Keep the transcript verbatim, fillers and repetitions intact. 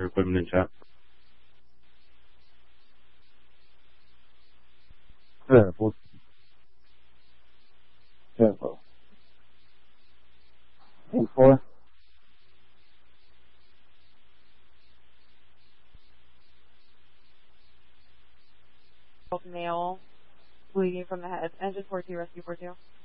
equipment in chat. Careful. Careful. And four. Male, bleeding from the head. Engine four two, rescue four two.